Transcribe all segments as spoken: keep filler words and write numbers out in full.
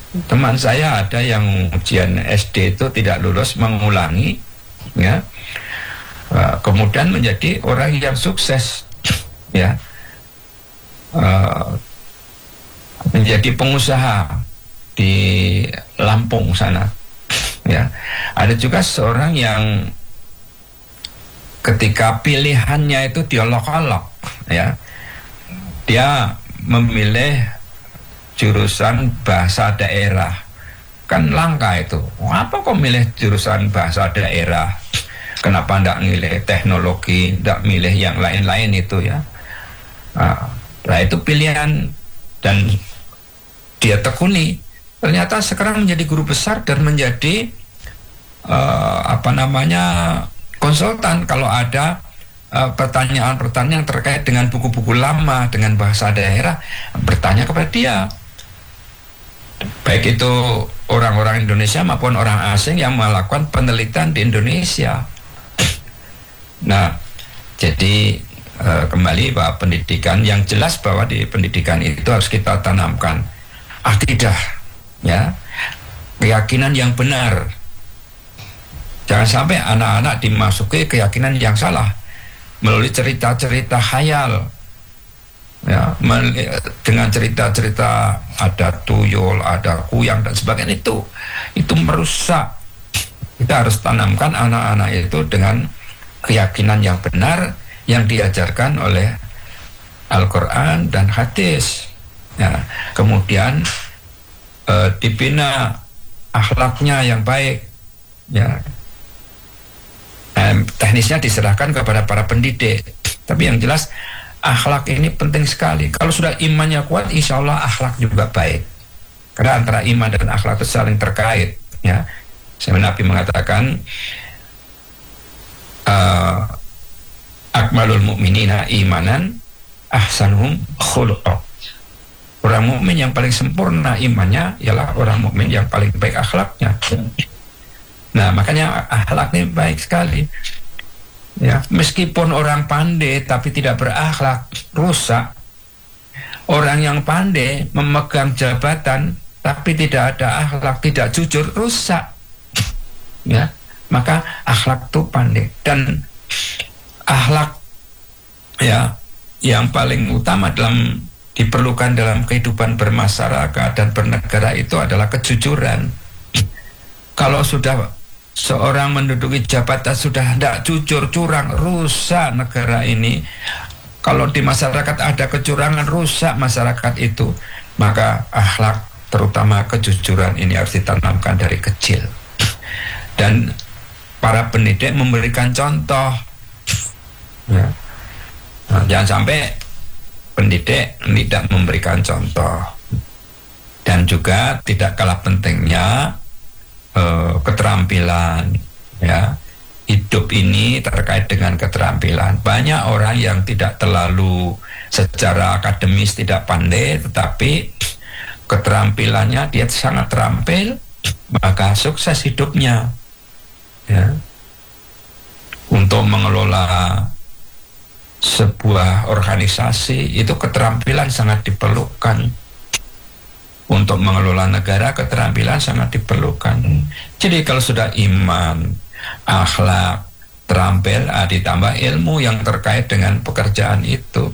Teman saya ada yang ujian S D itu tidak lulus, mengulangi, ya, uh, kemudian menjadi orang yang sukses, ya, uh, menjadi pengusaha di Lampung sana, ya. Ada juga seorang yang ketika pilihannya itu diolok-olok, ya, dia memilih jurusan bahasa daerah. Kan langka itu. Apa kok milih jurusan bahasa daerah? Kenapa ndak milih teknologi, ndak milih yang lain-lain itu, ya? Nah, nah itu pilihan, dan dia tekuni. Ternyata sekarang menjadi guru besar dan menjadi uh, apa namanya konsultan kalau ada uh, pertanyaan-pertanyaan terkait dengan buku-buku lama dengan bahasa daerah, bertanya kepada dia. Baik itu orang-orang Indonesia maupun orang asing yang melakukan penelitian di Indonesia. Nah, jadi e, kembali bahwa pendidikan yang jelas bahwa di pendidikan itu harus kita tanamkan akidah, ya, keyakinan yang benar. Jangan sampai anak-anak dimasuki keyakinan yang salah melalui cerita-cerita khayal. Ya, dengan cerita-cerita ada tuyul, ada kuyang dan sebagainya, itu itu merusak. Kita harus tanamkan anak-anak itu dengan keyakinan yang benar yang diajarkan oleh Al-Quran dan hadis. Ya, kemudian eh, dibina akhlaknya yang baik. Ya, eh, teknisnya diserahkan kepada para pendidik. Tapi yang jelas akhlak ini penting sekali. Kalau sudah imannya kuat, insya Allah akhlak juga baik. Karena antara iman dan akhlak itu saling terkait. Ya, sebenarnya Nabi mengatakan, uh, akmalul mu'minina imanan, ahsanuhum khuluqa. Orang mukmin yang paling sempurna imannya ialah orang mukmin yang paling baik akhlaknya. Nah, makanya akhlak ini baik sekali. Ya, meskipun orang pandai tapi tidak berakhlak, rusak. Orang yang pandai memegang jabatan tapi tidak ada akhlak, tidak jujur, rusak. Ya, maka akhlak itu pandai. Dan akhlak, ya, yang paling utama dalam diperlukan dalam kehidupan bermasyarakat dan bernegara itu adalah kejujuran. Kalau sudah seorang menduduki jabatan sudah tidak jujur, curang, rusak negara ini. Kalau di masyarakat ada kecurangan, rusak masyarakat itu. Maka akhlak, terutama kejujuran ini harus ditanamkan dari kecil. Dan para pendidik memberikan contoh. Ya. Nah, jangan sampai pendidik tidak memberikan contoh. Dan juga tidak kalah pentingnya Uh, keterampilan, ya, hidup ini terkait dengan keterampilan. Banyak orang yang tidak terlalu secara akademis tidak pandai, tetapi keterampilannya dia sangat terampil, maka sukses hidupnya. Ya. Untuk mengelola sebuah organisasi itu keterampilan sangat diperlukan. Untuk mengelola negara keterampilan sangat diperlukan. Jadi kalau sudah iman, akhlak, terampil, ah, ditambah ilmu yang terkait dengan pekerjaan itu,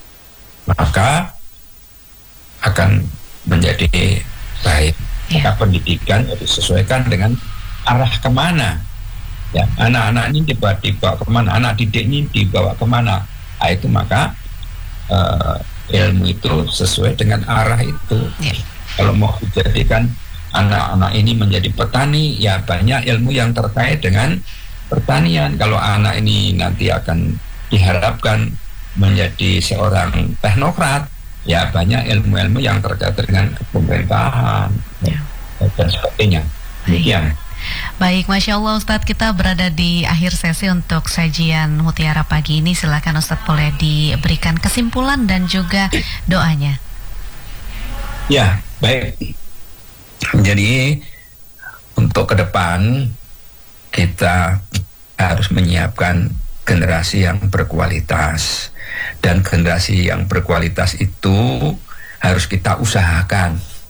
maka akan menjadi baik. Maka pendidikan disesuaikan dengan arah kemana. Ya, anak-anak ini dibawa, dibawa kemana, anak didik ini dibawa kemana. Nah, itu maka uh, ilmu itu sesuai dengan arah itu. Ya. Kalau mau dijadikan anak-anak ini menjadi petani, ya banyak ilmu yang terkait dengan pertanian. Kalau anak ini nanti akan diharapkan menjadi seorang teknokrat, ya banyak ilmu-ilmu yang terkait dengan pemerintahan, ya, dan sebagainya. Demikian. Baik, Masya Allah Ustadz, kita berada di akhir sesi untuk sajian Mutiara pagi ini. Silakan Ustadz boleh diberikan kesimpulan dan juga doanya. Ya, baik. Jadi untuk ke depan kita harus menyiapkan generasi yang berkualitas, dan generasi yang berkualitas itu harus kita usahakan.